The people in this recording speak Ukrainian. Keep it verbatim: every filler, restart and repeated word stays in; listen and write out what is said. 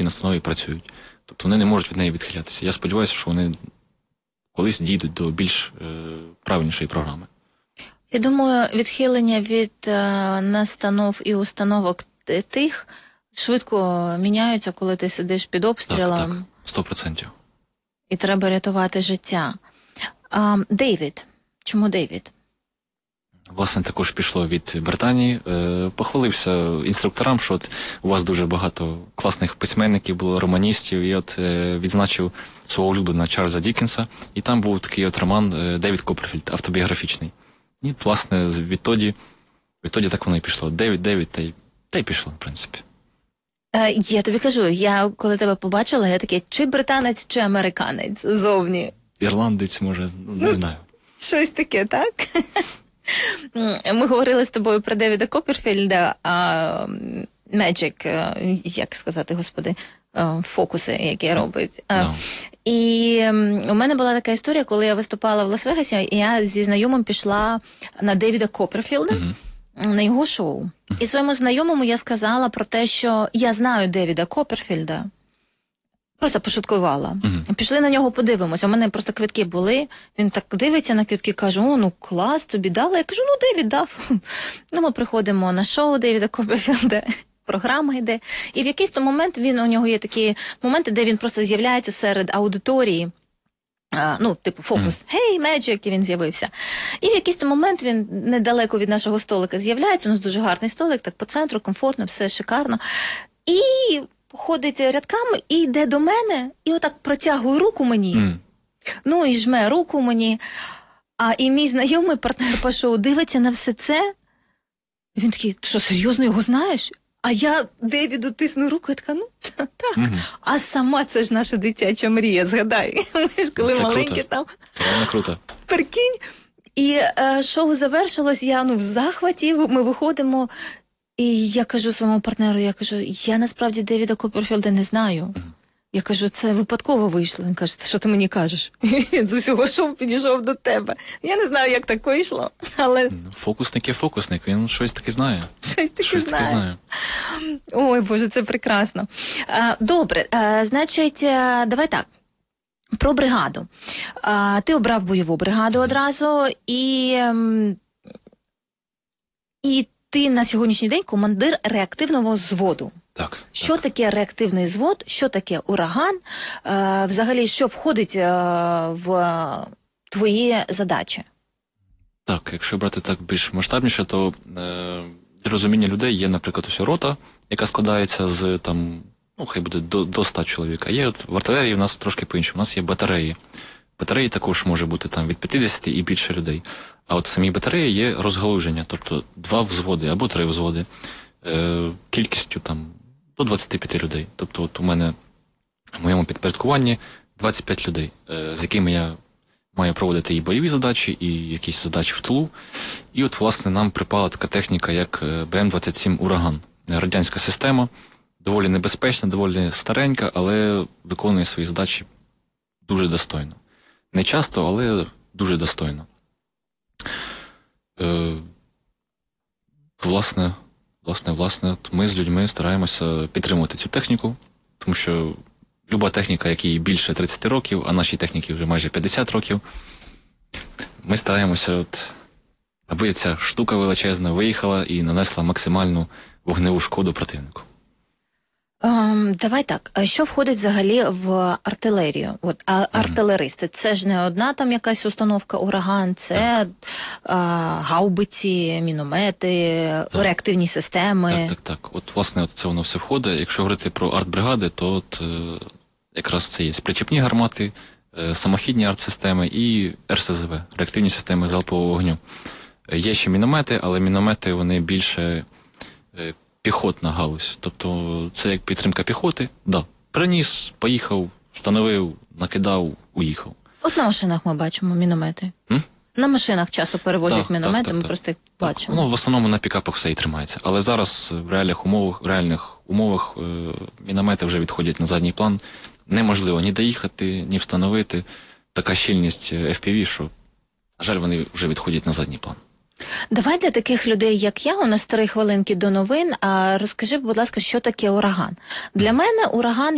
настанові працюють. Тобто вони не можуть від неї відхилятися. Я сподіваюся, що вони колись дійдуть до більш е, правильнішої програми. Я думаю, відхилення від е, настанов і установок тих швидко міняються, коли ти сидиш під обстрілом. Так, так, сто відсотків. І треба рятувати життя. А, Дейвід. Чому Дейвід? Власне, також пішло від Британії. Е, похвалився інструкторам, що от у вас дуже багато класних письменників було, романістів, і от е, відзначив свого улюбленого Чарльза Діккенса. І там був такий от роман е, Девід Копперфільд, автобіографічний. І, власне, відтоді, відтоді так воно і пішло. Девід, Девід, та й, та й пішло, в принципі. Е, я тобі кажу, я коли тебе побачила, я такий, чи британець, чи американець зовні? Ірландець, може, не ну, знаю. Щось таке, так? Ми говорили з тобою про Девіда Копперфільда, а Magic, як сказати, господи, фокуси, які no. робить. No. І у мене була така історія, коли я виступала в Лас-Вегасі, і я зі знайомим пішла на Девіда Копперфільда, mm-hmm. на його шоу. Mm-hmm. І своєму знайомому я сказала про те, що я знаю Девіда Копперфільда. Просто пошуткувала. Uh-huh. Пішли на нього, подивимося. У мене просто квитки були. Він так дивиться на квитки, каже, о, ну клас, тобі дали. Я кажу, ну Девід дав. Ну, ми приходимо на шоу Девіда Копперфільда, програма йде. І в якийсь то момент він, у нього є такі моменти, де він просто з'являється серед аудиторії. А, ну, типу, фокус, гей, mm. hey, Magic, і він з'явився. І в якийсь то момент він недалеко від нашого столика з'являється. У нас дуже гарний столик, так по центру, комфортно, все шикарно. І ходить рядками і йде до мене, і отак протягує руку мені. Mm. Ну, і жме руку мені. А і мій знайомий партнер по шоу дивиться на все це. І він такий, ти що, серйозно його знаєш? А я Девіду тисну руку, і така, ну, так. Mm-hmm. А сама це ж наша дитяча мрія, згадай. Ми ж коли це маленькі круто. там. Це реально круто. Прикинь. І е, шоу завершилось, я, ну, в захваті, ми виходимо. І я кажу своєму партнеру, я кажу, я насправді Девіда Копперфільда не знаю. Mm-hmm. Я кажу, це випадково вийшло. Він каже, що ти мені кажеш? Він з усього шоу підійшов до тебе. Я не знаю, як так вийшло, але... Фокусник є фокусник, він щось таке знає. Щось таке щось знає. Таке знає. Ой, Боже, це прекрасно. А, добре, а, значить, а, давай так. Про бригаду. А, ти обрав бойову бригаду одразу, і... і ти на сьогоднішній день командир реактивного взводу. Так. Що так. таке реактивний взвод, що таке ураган, е, взагалі, що входить е, в твої задачі? Так, якщо брати так більш масштабніше, то е, для розуміння людей є, наприклад, ось рота, яка складається з, там, ну, хай буде до, до ста чоловік. А є от в артилерії у нас трошки по-іншому, у нас є батареї. Батареї також може бути там від п'ятдесяти і більше людей. А от в самій батареї є розгалуження, тобто два взводи або три взводи, е, кількістю там до двадцяти п'яти людей. Тобто от у мене в моєму підпорядкуванні двадцять п'ять людей, е, з якими я маю проводити і бойові задачі, і якісь задачі в тилу. І от, власне, нам припала така техніка, як Б М двадцять сім «Ураган». Радянська система, доволі небезпечна, доволі старенька, але виконує свої задачі дуже достойно. Не часто, але дуже достойно. Е, власне, власне, власне, ми з людьми стараємося підтримувати цю техніку, тому що люба техніка, якій більше тридцяти років, а нашій техніці вже майже п'ятдесят років, ми стараємося, от, аби ця штука величезна виїхала і нанесла максимальну вогневу шкоду противнику. Um, давай так, а що входить взагалі в артилерію? От, а артилеристи, це ж не одна там якась установка «Ураган», це а, гаубиці, міномети, так. реактивні системи. Так, так, так. От, власне, от це воно все входить. Якщо говорити про артбригади, то от, е, якраз це є причепні гармати, е, самохідні артсистеми і Р С З В, реактивні системи залпового вогню. Е, є ще міномети, але міномети, вони більше... Е, піхотна галузь. Тобто це як підтримка піхоти. Да. Приніс, поїхав, встановив, накидав, уїхав. От на машинах ми бачимо міномети. М? На машинах часто перевозять так, міномети, так, так, ми так. просто їх так. бачимо. Воно в основному на пікапах все і тримається. Але зараз в реальних умовах, в реальних умовах е, міномети вже відходять на задній план. Неможливо ні доїхати, ні встановити. Така щільність Ф Пі Ві, що, на жаль, вони вже відходять на задній план. Давай для таких людей, як я, у нас три хвилинки до новин, а розкажи, будь ласка, що таке ураган. Для мене ураган